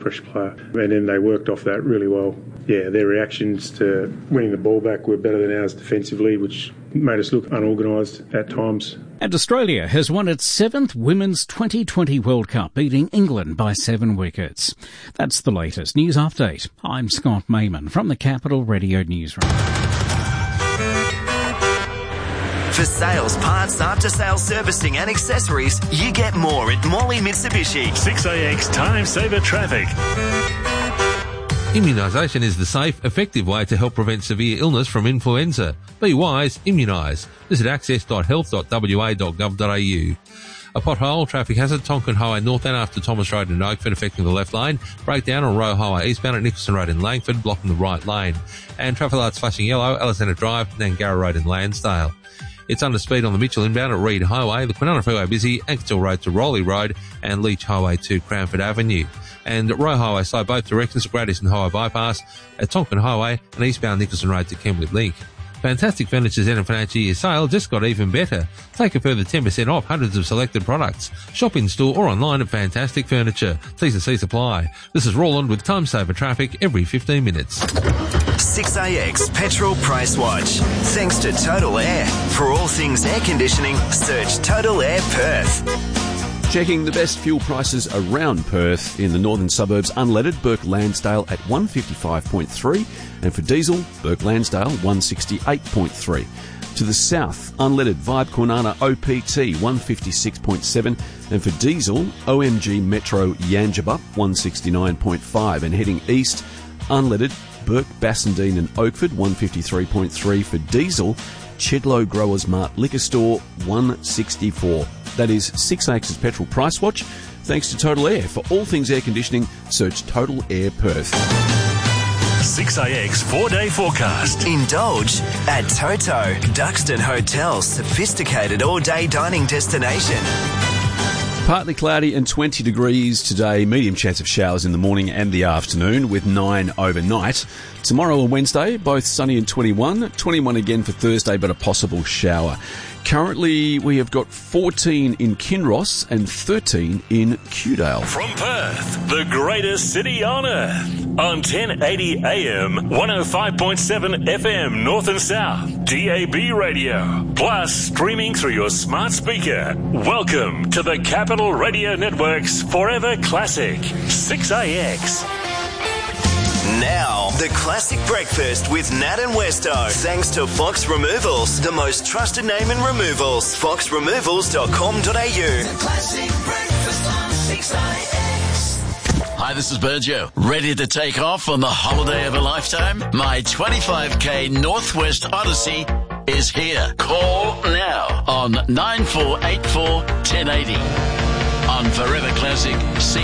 fresh player. And then they worked off that really well. Yeah, their reactions to winning the ball back were better than ours defensively, which made us look unorganised at times. And Australia has won its 7th Women's 2020 World Cup, beating England by 7 wickets. That's the latest news update. I'm Scott Mayman from the Capital Radio Newsroom. For sales, parts, after-sales servicing and accessories, you get more at Morley Mitsubishi. 6AX Time Saver Traffic. Immunisation is the safe, effective way to help prevent severe illness from influenza. Be wise, immunise. Visit access.health.wa.gov.au. A pothole, traffic hazard, Tonkin Highway north and after Thomas Road in Oakford affecting the left lane. Breakdown on Roe Highway eastbound at Nicholson Road in Langford, blocking the right lane. And traffic lights flashing yellow, Alexander Drive, Nangara Road in Lansdale. It's under speed on the Mitchell inbound at Reed Highway, the Kwinana Freeway busy, Ankersall Road to Rowley Road and Leach Highway to Cranford Avenue. And Roe Highway slow both directions at Great Eastern Highway bypass at Tonkin Highway and eastbound Nicholson Road to Kemwood Link. Fantastic Furniture's end of financial year sale just got even better. Take a further 10% off hundreds of selected products. Shop in store or online at Fantastic Furniture. T&C supply. This is Roland with Time Saver Traffic every 15 minutes. 6AX Petrol Price Watch. Thanks to Total Air. For all things air conditioning, search Total Air Perth. Checking the best fuel prices around Perth. In the northern suburbs, unleaded, Burke Lansdale at 155.3, and for diesel, Burke Lansdale 168.3. To the south, unleaded, Vibe Kwinana OPT 156.7, and for diesel, OMG Metro Yangebup 169.5, and heading east, unleaded, Burke Bassendean and Oakford 153.3 for diesel, Chidlow Growers Mart Liquor Store 164. That is 6AX's Petrol Price Watch. Thanks to Total Air. For all things air conditioning, search Total Air Perth. 6AX 4-day forecast. Indulge at Toto, Duxton Hotel's sophisticated all-day dining destination. Partly cloudy and 20 degrees today. Medium chance of showers in the morning and the afternoon with 9 overnight. Tomorrow and Wednesday, both sunny and 21. 21 again for Thursday, but a possible shower. Currently, we have got 14 in Kinross and 13 in Kewdale. From Perth, the greatest city on earth. On 1080 AM, 105.7 FM North and South, DAB radio. Plus, streaming through your smart speaker. Welcome to the Capital Radio Network's Forever Classic, 6AX. Now, the classic breakfast with Nat and Westo. Thanks to Fox Removals, the most trusted name in removals. foxremovals.com.au. The classic breakfast on 6IX. Hi, this is Burjo. Ready to take off on the holiday of a lifetime? My 25k Northwest Odyssey is here. Call now on 9484 1080. On Forever Classic